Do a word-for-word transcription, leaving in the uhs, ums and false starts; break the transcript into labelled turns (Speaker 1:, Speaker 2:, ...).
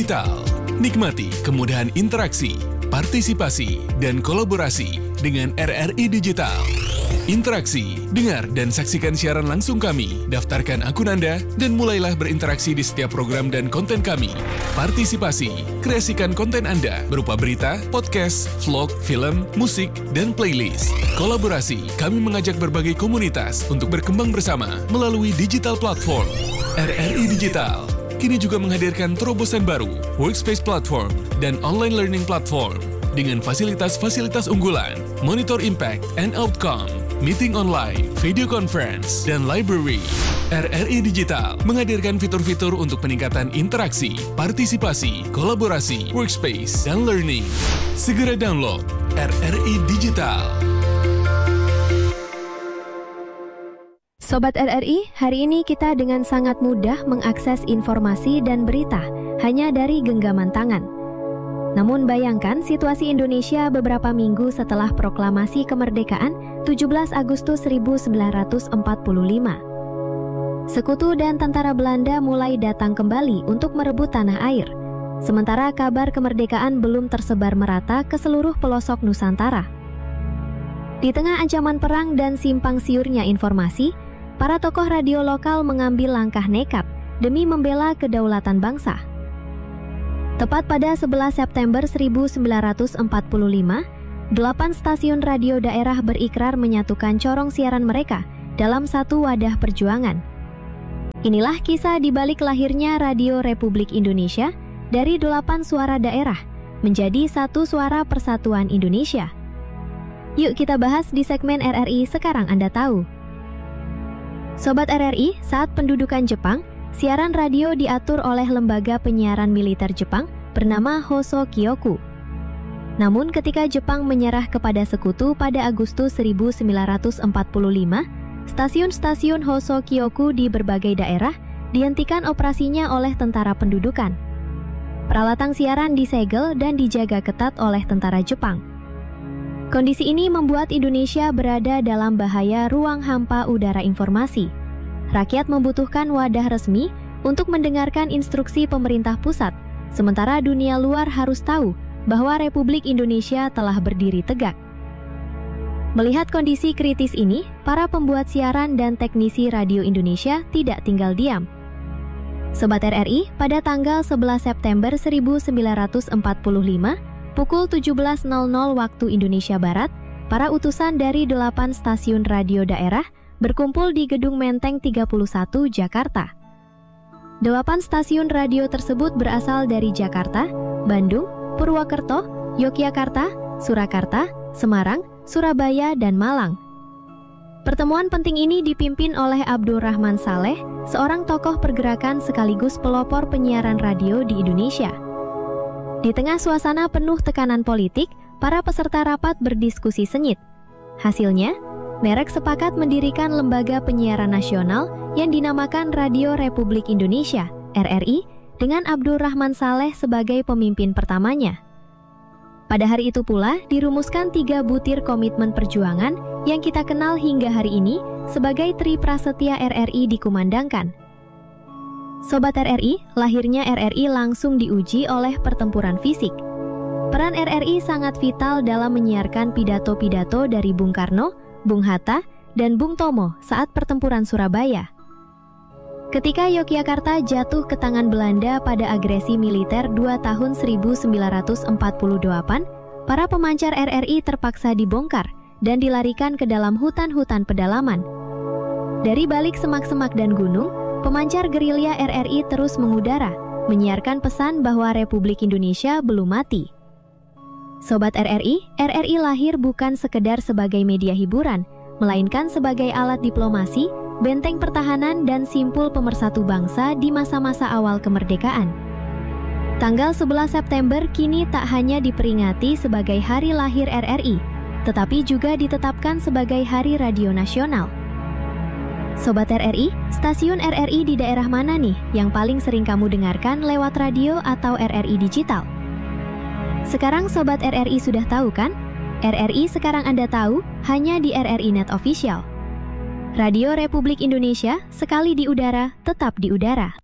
Speaker 1: Digital. Nikmati kemudahan interaksi, partisipasi, dan kolaborasi dengan R R I Digital. Interaksi, dengar dan saksikan siaran langsung kami, daftarkan akun Anda, dan mulailah berinteraksi di setiap program dan konten kami. Partisipasi, kreasikan konten Anda berupa berita, podcast, vlog, film, musik, dan playlist. Kolaborasi, kami mengajak berbagai komunitas untuk berkembang bersama melalui digital platform. R R I Digital kini juga menghadirkan terobosan baru, workspace platform, dan online learning platform dengan fasilitas-fasilitas unggulan, monitor impact and outcome, meeting online, video conference, dan library. R R I Digital menghadirkan fitur-fitur untuk peningkatan interaksi, partisipasi, kolaborasi, workspace, dan learning. Segera download R R I Digital.
Speaker 2: Sobat R R I, hari ini kita dengan sangat mudah mengakses informasi dan berita hanya dari genggaman tangan. Namun bayangkan situasi Indonesia beberapa minggu setelah proklamasi kemerdekaan tujuh belas Agustus seribu sembilan ratus empat puluh lima. Sekutu dan tentara Belanda mulai datang kembali untuk merebut tanah air, sementara kabar kemerdekaan belum tersebar merata ke seluruh pelosok Nusantara. Di tengah ancaman perang dan simpang siurnya informasi, para tokoh radio lokal mengambil langkah nekat demi membela kedaulatan bangsa. Tepat pada sebelas September seribu sembilan ratus empat puluh lima, delapan stasiun radio daerah berikrar menyatukan corong siaran mereka dalam satu wadah perjuangan. Inilah kisah di balik lahirnya Radio Republik Indonesia dari delapan suara daerah menjadi satu suara persatuan Indonesia. Yuk kita bahas di segmen R R I Sekarang Anda Tahu. Sobat R R I, saat pendudukan Jepang, siaran radio diatur oleh lembaga penyiaran militer Jepang bernama Hoso Kyoku. Namun ketika Jepang menyerah kepada sekutu pada Agustus seribu sembilan ratus empat puluh lima, stasiun-stasiun Hoso Kyoku di berbagai daerah dihentikan operasinya oleh tentara pendudukan. Peralatan siaran disegel dan dijaga ketat oleh tentara Jepang. Kondisi ini membuat Indonesia berada dalam bahaya ruang hampa udara informasi. Rakyat membutuhkan wadah resmi untuk mendengarkan instruksi pemerintah pusat, sementara dunia luar harus tahu bahwa Republik Indonesia telah berdiri tegak. Melihat kondisi kritis ini, para pembuat siaran dan teknisi radio Indonesia tidak tinggal diam. Sobat R R I, pada tanggal sebelas September seribu sembilan ratus empat puluh lima, pukul tujuh belas waktu Indonesia Barat, para utusan dari delapan stasiun radio daerah berkumpul di Gedung Menteng tiga puluh satu, Jakarta. Delapan stasiun radio tersebut berasal dari Jakarta, Bandung, Purwokerto, Yogyakarta, Surakarta, Semarang, Surabaya, dan Malang. Pertemuan penting ini dipimpin oleh Abdurrahman Saleh, seorang tokoh pergerakan sekaligus pelopor penyiaran radio di Indonesia. Di tengah suasana penuh tekanan politik, para peserta rapat berdiskusi sengit. Hasilnya, merek sepakat mendirikan lembaga penyiaran nasional yang dinamakan Radio Republik Indonesia, R R I, dengan Abdurrahman Saleh sebagai pemimpin pertamanya. Pada hari itu pula, dirumuskan tiga butir komitmen perjuangan yang kita kenal hingga hari ini sebagai Tri Prasetya R R I dikumandangkan. Sobat R R I, lahirnya R R I langsung diuji oleh pertempuran fisik. Peran R R I sangat vital dalam menyiarkan pidato-pidato dari Bung Karno, Bung Hatta, dan Bung Tomo saat pertempuran Surabaya. Ketika Yogyakarta jatuh ke tangan Belanda pada agresi militer dua tahun seribu sembilan ratus empat puluh delapan, para pemancar R R I terpaksa dibongkar dan dilarikan ke dalam hutan-hutan pedalaman. Dari balik semak-semak dan gunung, pemancar gerilya R R I terus mengudara, menyiarkan pesan bahwa Republik Indonesia belum mati. Sobat R R I, R R I lahir bukan sekedar sebagai media hiburan, melainkan sebagai alat diplomasi, benteng pertahanan, dan simpul pemersatu bangsa di masa-masa awal kemerdekaan. Tanggal sebelas September kini tak hanya diperingati sebagai hari lahir R R I, tetapi juga ditetapkan sebagai Hari Radio Nasional. Sobat R R I, stasiun R R I di daerah mana nih yang paling sering kamu dengarkan lewat radio atau R R I digital? Sekarang Sobat R R I sudah tahu kan? R R I Sekarang Anda Tahu hanya di R R I Net Official. Radio Republik Indonesia, sekali di udara, tetap di udara.